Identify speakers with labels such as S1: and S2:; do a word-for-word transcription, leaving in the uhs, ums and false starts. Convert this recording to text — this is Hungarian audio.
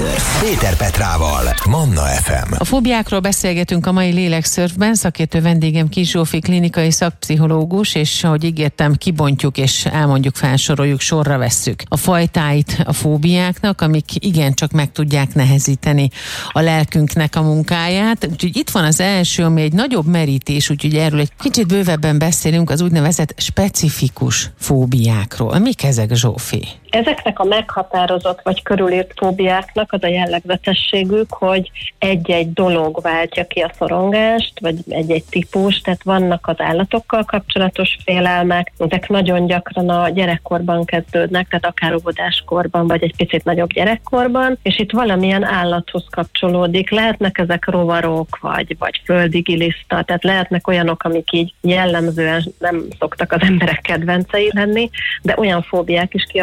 S1: Lélekszörf. Péter Petrával, Manna ef em.
S2: A fóbiákról beszélgetünk a mai Lélekszörfben. Szakértő vendégem Kiss Zsófi, klinikai szakpszichológus, és ahogy ígértem, kibontjuk és elmondjuk, felsoroljuk, sorra vesszük a fajtáit a fóbiáknak, amik igencsak meg tudják nehezíteni a lelkünknek a munkáját. Úgyhogy itt van az első, ami egy nagyobb merítés, úgyhogy erről egy kicsit bővebben beszélünk, az úgynevezett specifikus fóbiákról. Mik ezek, Zsófi?
S3: Ezeknek a meghatározott vagy körülírt fóbiáknak az a jellegzetességük, hogy egy-egy dolog váltja ki a szorongást, vagy egy-egy típus, tehát vannak az állatokkal kapcsolatos félelmek, ezek nagyon gyakran a gyerekkorban kezdődnek, tehát akár óvodáskorban, vagy egy picit nagyobb gyerekkorban, és itt valamilyen állathoz kapcsolódik. Lehetnek ezek rovarok, vagy, vagy földi giliszta, tehát lehetnek olyanok, amik így jellemzően nem szoktak az emberek kedvencei lenni, de olyan fóbiák is ki